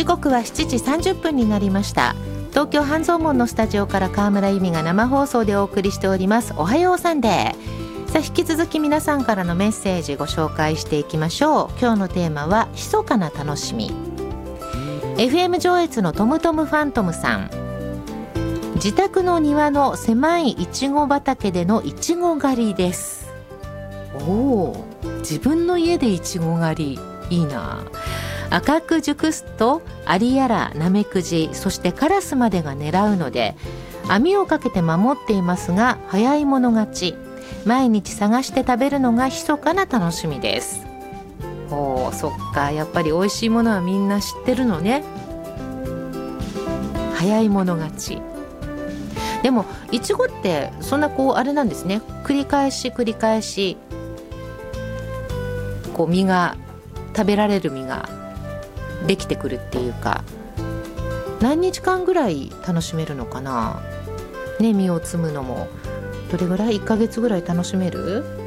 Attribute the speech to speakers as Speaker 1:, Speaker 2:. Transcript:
Speaker 1: 刻は7時30分になりました。東京半蔵門のスタジオから川村由美が生放送でお送りしておりますおはようサンデー。さあ引き続き皆さんからのメッセージご紹介していきましょう。今日のテーマは密かな楽しみ。 FM 上越のトムトムファントムさん、自宅の庭の狭いいちご畑でのいちご狩りです。おー、自分の家でいちご狩りいいな。赤く熟すとアリやらナメクジ、そしてカラスまでが狙うので網をかけて守っていますが早い者勝ち。毎日探して食べるのが密かな楽しみです。おー、そっか、やっぱり美味しいものはみんな知ってるのね。早い者勝ち。でもいちごってそんなあれなんですね。繰り返し実が食べられる実ができてくるっていうか、何日間ぐらい楽しめるのかなね。実を摘むのもどれぐらい、1ヶ月ぐらい楽しめる？